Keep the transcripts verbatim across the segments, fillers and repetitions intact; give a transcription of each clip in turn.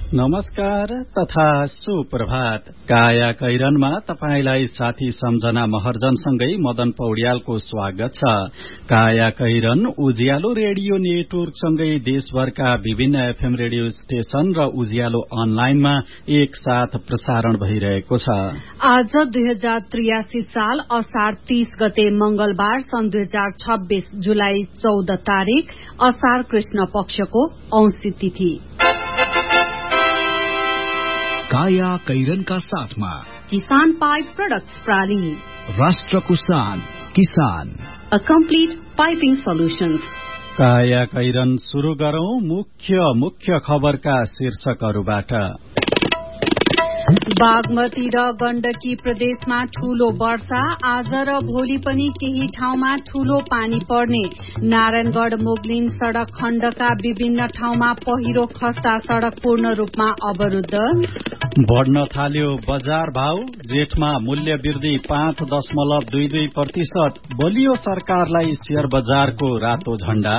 नमस्कार तथा सुप्रभात। काया कैरनमा तपाईलाई साथी सम्झना महर्जनसँगै मदन पौड्यालको स्वागत छ। काया कैरन उज्यालो रेडियो नेटवर्कसँगै देशभरका विभिन्न एफएम रेडियो स्टेशन र उज्यालो अनलाइनमा एक साथ प्रसारण भइरहेको छ। आज दुई हजार त्रियासी साल असार तीस गते मंगलबार सन् दुई हजार छब्बीस जुलाई चौध तारीक असार कृष्ण पक्षको औंसी तिथि। काया कैरनका साथमा किसान पाइप प्रोडक्ट्स प्राली, राष्ट्रको शान किसान, अ कम्प्लिट पाइपिङ सोल्युशन्स। काया कैरन शुरू गरौं मुख्य मुख्य खबरका शीर्षकहरूबाट। बागमती र गण्डकी प्रदेशमा ठूलो वर्षा, आज र भोलि पनि केही ठाउँमा ठूलो पानी पर्ने। नारायणगढ़ मोगलिन सड़क खण्डका विभिन्न ठाउँमा पहिरो खस्दा सड़क पूर्ण रूपमा अवरुद्ध। बढ्न थाल्यो बजार भाव, जेठमा मूल्य वृद्धि पाँच दशमलव दुई दुई प्रतिशत, बलियो सरकारलाई शेयर बजारको रातो झण्डा।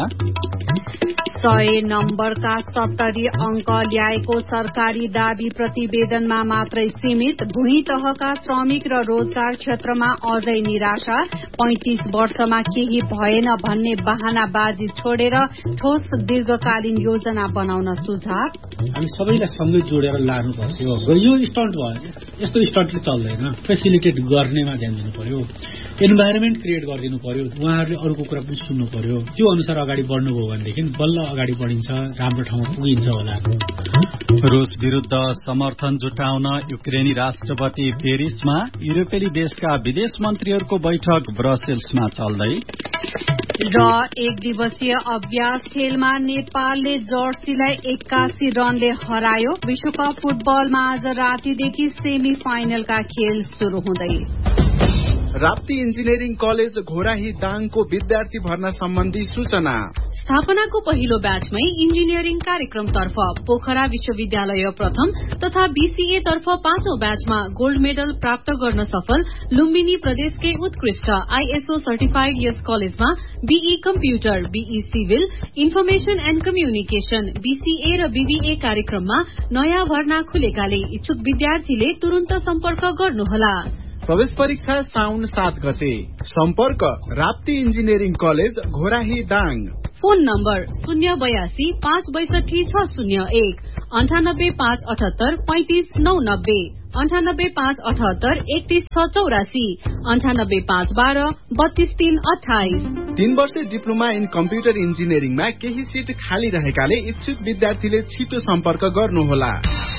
सय नम्बरका सत्तरी अंक ल्याएको सरकारी दावी प्रतिवेदनमा मात्रै सीमित। भूमि तहका श्रमिक र रोजगार क्षेत्रमा अझै निराशा। पैंतिस वर्षमा केही भएन भन्ने बहानाबाजी छोडेर ठोस दीर्घकालीन योजना बनाउन सुझाव। हामी सबैलाई सँगै जोडेर लानु पर्यो। यो स्टन्ट भयो, यस्तो स्टन्टले चल्दैन। फेसिलिटेट गर्नेमा ध्यान दिनु पर्यो, इन्भाइरोमेन्ट क्रिएट गरिदिनु पर्यो, उहाँहरूले अरूको कुरा पनि सुन्नु पर्यो। त्यो अनुसार अगाडि बढ्नुभयो भनेदेखि बल्ल अगाडि बढिन्छ, राम्रो ठाउँमा पुगिन्छ होला। रूस विरूद्ध समर्थन जुटाउन युक्रेनी राष्ट्रपति पेरिसमा, युरोपेली देशका विदेश मन्त्रीहरूको बैठक ब्रसेल्समा चल्दै। र एक दिवसीय अभ्यास खेलमा नेपालले जर्सीलाई एक्कासी रनले हरायो। विश्वकप फुटबलमा आज रातिदेखि सेमी फाइनलका खेल शुरू हुँदै। राप्ती इन्जिनियरिङ कलेज घोराही दाङको विद्यार्थी भर्ना सम्बन्धी सूचना। स्थापनाको पहिलो ब्याचमै इन्जिनियरिङ कार्यक्रमतर्फ पोखरा विश्वविद्यालय प्रथम तथा बीसीए तर्फ पाँचौं ब्याचमा गोल्ड मेडल प्राप्त गर्न सफल लुम्बिनी प्रदेशकै उत्कृष्ट आईएसओ सर्टिफाइड यस कलेजमा be computer, be civil, information and communication, BCA र बीबीए कार्यक्रममा नयाँ भर्ना खुलेकाले इच्छुक विद्यार्थीले तुरन्त सम्पर्क गर्नुहोला। प्रवेश परीक्षा साउन सात गते। सम्पर्क Rapti engineering college Ghorahi Dang. Phone number शून्य बयासी पाँच बैसठी छ शून्य एक, अन्ठानब्बे पाँच अठहत्तर पैंतिस नौ नब्बे, अन्ठानब्बे पाँच अठहत्तर एकतीस छ चौरासी, अन्ठानब्बे पाँच बाह्र बत्तीस तीन अठाइस। तीन वर्ष डिप्लोमा इन कम्प्युटर इन्जिनियरिङमा केही सिट खाली रहेकाले इच्छुक विद्यार्थीले छिटो सम्पर्क गर्नुहोला।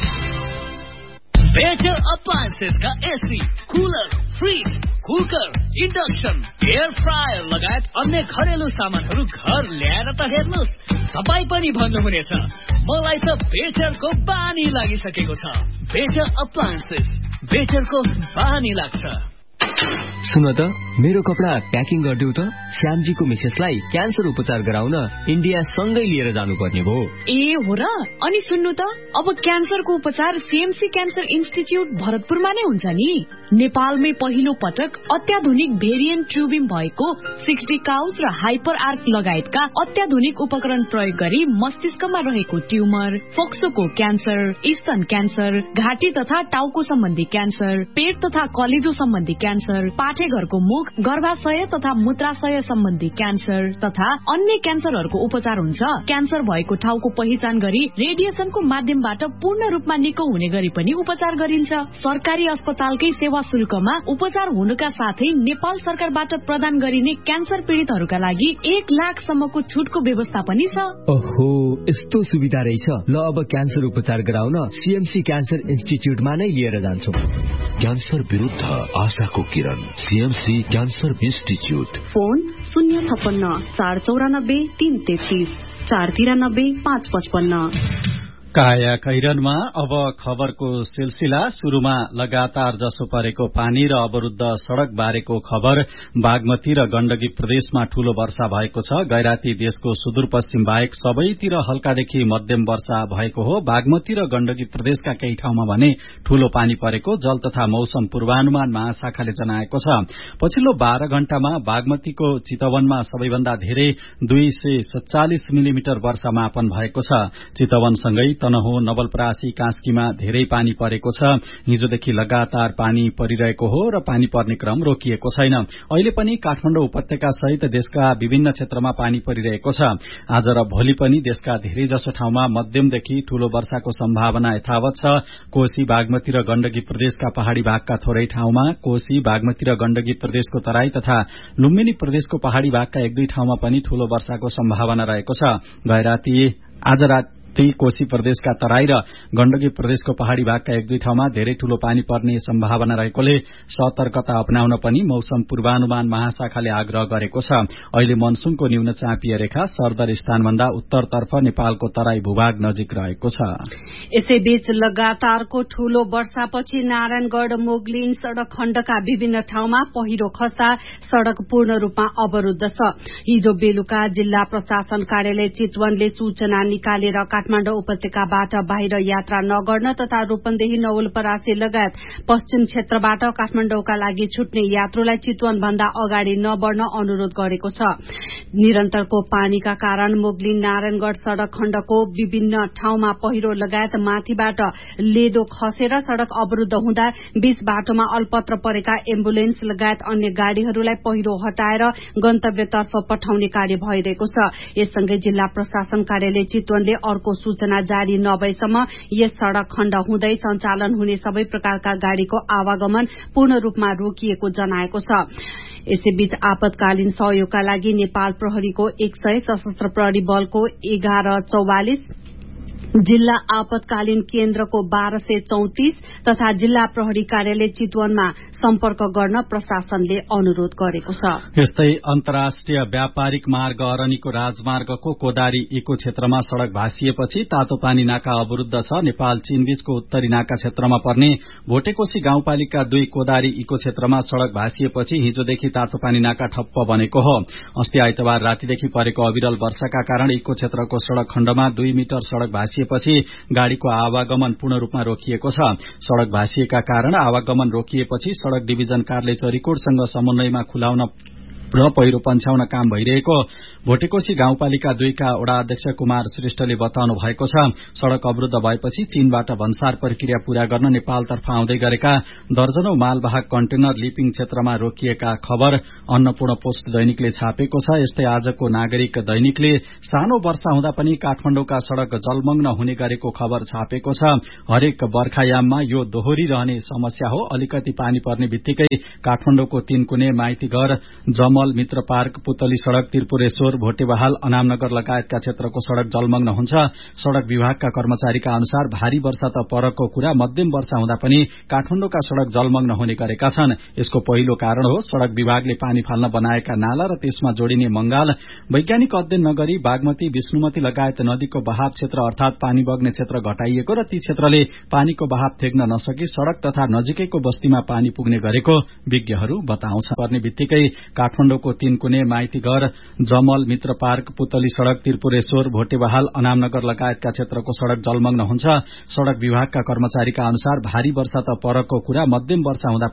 बेटर अप्लायन्सेस का AC, cooler, fridge, cooker, induction, air fryer लगायत अन्य घरेलु सामानहरू घर ल्याएर त हेर्नुहोस्, तपाईँ पनि भन्नुहुनेछ मलाई त बेटरको बानी लागिसकेको छ। बेटर अप्लायन्सेस, बेटरको बानी लाग्छ। सुन त, मेरो कपडा प्याकिङ गरिदेऊ त। श्यामजीको मिसेसलाई क्यान्सर उपचार गराउन इन्डिया सँगै लिएर जानुपर्ने भयो। ए हो र? अनि सुन्नु त, अब क्यान्सरको उपचार सीएमसी क्यान्सर इन्स्टिच्युट भरतपुरमा नै हुन्छ नि। नेपालमै पहिलो पटक अत्याधुनिक भेरिएन्ट ट्युबिम भएको सिक्सटी काउस र हाइपर आर्क लगायतका अत्याधुनिक उपकरण प्रयोग गरी मस्तिष्कमा रहेको ट्युमर, फोक्सोको क्यान्सर, स्तन क्यान्सर, घाँटी तथा टाउको सम्बन्धी क्यान्सर, पेट तथा कलेजो सम्बन्धी क्यान्सर, पाठेघरको मुख, गर्भाशय तथा मूत्राशय सम्बन्धी क्यान्सर तथा अन्य क्यान्सरहरूको उपचार हुन्छ। क्यान्सर भएको ठाउँको पहिचान गरी रेडिएसनको माध्यमबाट पूर्ण रूपमा निको हुने गरी पनि उपचार गरिन्छ। सरकारी अस्पतालकै सेवा शुल्कमा उपचार हुनुका साथै नेपाल सरकारबाट प्रदान गरिने क्यान्सर पीड़ितहरूका लागि एक लाखसम्मको छुटको व्यवस्था पनि छ। ओहो, यस्तो सुविधा रहेछ। ल, अब क्यान्सर उपचार गराउन सीएमसी क्यान्सर इन्स्टिच्युटमा नै लिएर जान्छु। क्यान्सर विरुद्ध आशाको किरण, सीएमसी क्यान्सर इन्स्टिच्युट। फोन शून्य छप्पन्न चार चौरानब्बे तीन तेत्तीस, चार तिरानब्बे पाँच पचपन्न। काया कैरनमा अब खबरको सिलसिला। शुरूमा लगातार जसो परेको पानी र अवरुद्ध सड़क बारेको खबर। बागमती र गण्डकी प्रदेशमा ठूलो वर्षा भएको छ। गैराती देशको सुदूरपश्चिम बाहेक सबैतिर हल्कादेखि मध्यम वर्षा भएको हो। बागमती र गण्डकी प्रदेशका केही ठाउँमा भने ठूलो पानी परेको जल तथा मौसम पूर्वानुमान महाशाखाले जनाएको छ। पछिल्लो बाह्र घण्टामा बागमतीको चितवनमा सबैभन्दा धेरै दुई सय सत्तालिस मिलिमिटर वर्षा मापन भएको छ। चितवनसँगै तनहुँ, नवलपरासी, कास्कीमा धेरै पानी परेको छ। हिजोदेखि लगातार पानी परिरहेको हो र पानी पर्ने क्रम रोकिएको छैन। अहिले पनि काठमाडौँ उपत्यका सहित देशका विभिन्न क्षेत्रमा पानी परिरहेको छ। आज र भोलि पनि देशका धेरैजसो ठाउँमा मध्यमदेखि ठूलो वर्षाको सम्भावना यथावत छ। कोशी, बागमती र गण्डकी प्रदेशका पहाड़ी भागका थोरै ठाउँमा, कोशी, बागमती र गण्डकी प्रदेशको तराई तथा लुम्बिनी प्रदेशको पहाड़ी भागका एक दुई ठाउँमा पनि ठूलो वर्षाको सम्भावना रहेको छ। गए राति आज राति कोशी प्रदेशका तराई र गण्डकी प्रदेशको पहाड़ी भागका एक दुई ठाउँमा धेरै ठूलो पानी पर्ने सम्भावना रहेकोले सतर्कता अपनाउन पनि मौसम पूर्वानुमान महाशाखाले आग्रह गरेको छ। अहिले मनसूनको न्यून चापिय रेखा सरदर स्थानभन्दा उत्तरतर्फ नेपालको तराई भूभाग नजिक रहेको छ। यसैबीच लगातारको ठूलो वर्षापछि नारायणगढ़ मोगलिन सड़क खण्डका विभिन्न ठाउँमा पहिरो खस्दा सड़क पूर्ण रूपमा अवरूद्ध छ। हिजो बेलुका जिल्ला प्रशासन कार्यालय चितवनले सूचना निकालेर काठमाडौँ उपत्यकाबाट बाहिर यात्रा नगर्न तथा रूपन्देही, नवलपरासी लगायत पश्चिम क्षेत्रबाट काठमाडौँका लागि छुट्ने यात्रुलाई चितवन भन्दा अगाडि नबढ्न अनुरोध गरेको छ। निरन्तरको पानीका कारण मोगलिन नारायणगढ़ सड़क खण्डको विभिन्न ठाउँमा पहिरो लगायत माथिबाट लेदो खसेर सड़क अवरूद्ध हुँदा बीच बाटोमा अल्पत्र परेका एम्बुलेन्स लगायत अन्य गाड़ीहरूलाई पहिरो हटाएर गन्तव्यतर्फ पठाउने कार्य भइरहेको छ। यससँगै जिल्ला प्रशासन कार्यालय चितवनले अर्को सूचना जारी नभएसम्म यस सड़क खण्ड हुँदै सञ्चालन हुने सबै प्रकारका गाड़ीको आवागमन पूर्ण रूपमा रोकिएको जनाएको छ। यसैबीच आपतकालीन सहयोगका लागि नेपाल प्रहरीको एक सय, सशस्त्र प्रहरी बलको एघार चौवालिस, जिल्ला आपतकालीन केन्द्रको बाह्र सय चौतिस तथा जिल्ला प्रहरी कार्यालय चितवनमा सम्पर्क गर्न प्रशासनले अनुरोध गरेको छ। यस्तै अन्तर्राष्ट्रिय व्यापारिक मार्ग अरनीको राजमार्गको कोदारी इको क्षेत्रमा सड़क भाँसिएपछि तातोपानी नाका अवरूद्ध छ। नेपाल चीन बीचको उत्तरी नाका क्षेत्रमा पर्ने भोटेकोशी गाउँपालिका दुई कोदारी इको क्षेत्रमा सड़क भाँसिएपछि हिजोदेखि तातोपानी नाका ठप्प बनेको हो। अस्ति आइतबार रातिदेखि परेको अविरल वर्षाका कारण इको क्षेत्रको सड़क खण्डमा दुई मिटर सड़क भाँसिएपछि गाड़ीको आवागमन पूर्ण रूपमा रोकिएको छ। सड़क भाँसिएका कारण आवागमन रोकिएपछि सड़क डिभिजन कार्यालय चरीकोटसँग समन्वयमा खुलाउन र पहिरो पन्छाउन काम भइरहेको भोटेकोशी गाउँपालिका दुईका वडा अध्यक्ष कुमार श्रेष्ठले बताउनु भएको छ। सड़क अवरूद्ध भएपछि चीनबाट भन्सार प्रक्रिया पूरा गर्न नेपालतर्फ आउँदै गरेका दर्जनौं मालवाहक कन्टेनर लिपिङ क्षेत्रमा रोकिएका खबर अन्नपूर्ण पोस्ट दैनिकले छापेको छ। यस्तै आजको नागरिक दैनिकले सानो वर्षा हुँदा पनि काठमाडौँका सड़क जलमग्न हुने गरेको खबर छापेको छ। हरेक बर्खायाममा यो दोहोरिरहने समस्या हो। अलिकति पानी पर्ने बित्तिकै काठमाडौँको तीनकुने, माइतीघर, जमल, मित्र पार्क, पुतली सड़क, त्रिपुरेश्वर, भोटेबहाल, अनामनगर लगायतका क्षेत्रको सड़क जलमग्न हुन्छ। सड़क विभागका कर्मचारीका अनुसार भारी वर्षा त परको कुरा, मध्यम वर्षा हुँदा पनि काठमाडौँका सड़क जलमग्न हुने गरेका छन्। यसको पहिलो कारण हो सड़क विभागले पानी फाल्न बनाएका नाला र त्यसमा जोडिने मंगाल। वैज्ञानिक अध्ययन नगरी बागमती, विष्णुमती लगायत नदीको बहाव क्षेत्र अर्थात पानी बग्ने क्षेत्र घटाइएको र ती क्षेत्रले पानीको बहाव थेग्न नसकी सड़क तथा नजिकैको बस्तीमा पानी पुग्ने गरेको विज्ञहरू बताउँछ। पर्ने बित्तिकै काठमाडौँको तीनकुने, माइतीघर, जमल, मित्र पार्क, पुतली सड़क, त्रिपुरेश्वर, भोटेबहाल, अनामनगर लगायतका क्षेत्रको सड़क जलमग्न हुन्छ। सड़क विभागका कर्मचारीका अनुसार भारी वर्षा त परको कुरा, मध्यम वर्षा हुँदा